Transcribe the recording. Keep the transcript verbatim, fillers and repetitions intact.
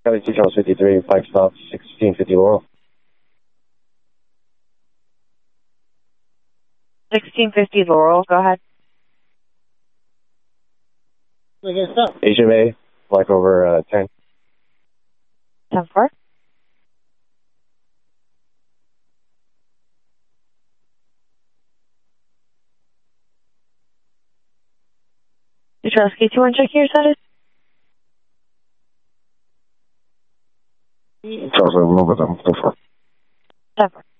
Kelly two Charles fifty-three, five stop, sixteen fifty Laurel. sixteen fifty Laurel, go ahead. Asia Bay, flight over uh, ten. ten four. Detroit two one, check your status. Charles, move with them, go for it. ten four.